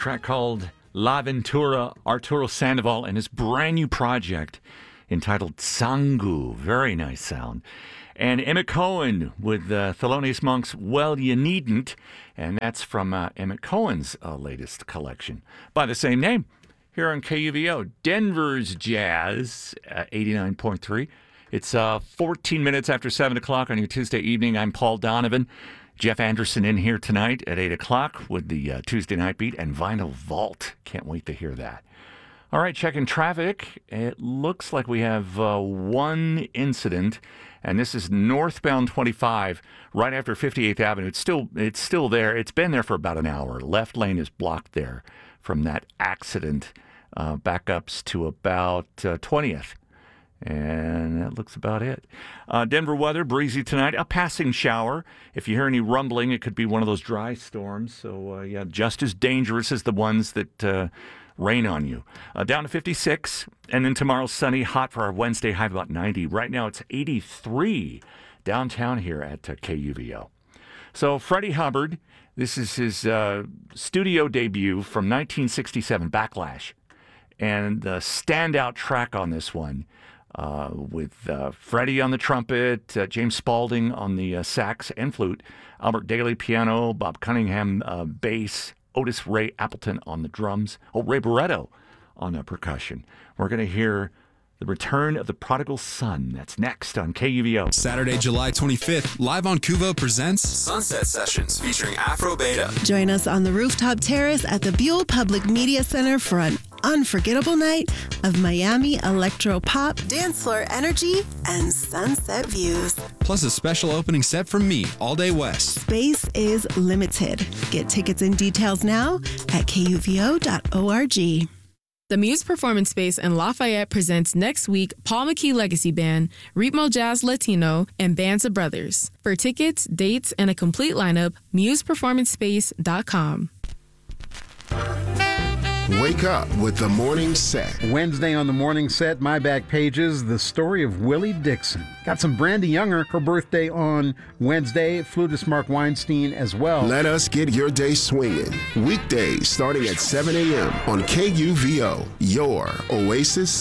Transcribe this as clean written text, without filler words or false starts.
track called La Ventura, Arturo Sandoval, and his brand new project entitled Sangu. Very nice sound. And Emmett Cohen with Thelonious Monk's Well, You Needn't, and that's from Emmett Cohen's latest collection by the same name here on KUVO. Denver's Jazz, 89.3. It's 14 minutes after 7 o'clock on your Tuesday evening. I'm Paul Donovan. Jeff Anderson in here tonight at 8 o'clock with the Tuesday Night Beat and Vinyl Vault. Can't wait to hear that. All right, checking traffic. It looks like we have one incident, and this is northbound 25 right after 58th Avenue. It's still there. It's been there for about an hour. Left lane is blocked there from that accident. Backups to about 20th. And that looks about it. Denver weather, breezy tonight. A passing shower. If you hear any rumbling, it could be one of those dry storms. So, yeah, just as dangerous as the ones that rain on you. Down to 56. And then tomorrow, sunny, hot for our Wednesday, high about 90. Right now, it's 83 downtown here at KUVO. So, Freddie Hubbard, this is his studio debut from 1967, Backlash. And the standout track on this one, with Freddie on the trumpet, James Spaulding on the sax and flute, Albert Daly piano, Bob Cunningham bass, Otis Ray Appleton on the drums, Ray Barretto on percussion. We're going to hear The Return of the Prodigal Son. That's next on KUVO. Saturday, July 25th, live on KUVO presents Sunset Sessions featuring Afro Beta. Join us on the rooftop terrace at the Buell Public Media Center for an unforgettable night of Miami electro pop, dance floor energy, and sunset views. Plus a special opening set from me, All Day West. Space is limited. Get tickets and details now at kuvo.org. The Muse Performance Space in Lafayette presents next week Paul McKee Legacy Band, Ritmo Jazz Latino, and Bands of Brothers. For tickets, dates, and a complete lineup, museperformancespace.com. Wake up with the morning set. Wednesday on the morning set, my back pages, the story of Willie Dixon. Got some Brandy Younger, her birthday on Wednesday, flutist Mark Weinstein as well. Let us get your day swinging. Weekdays starting at 7 a.m. on KUVO, your Oasis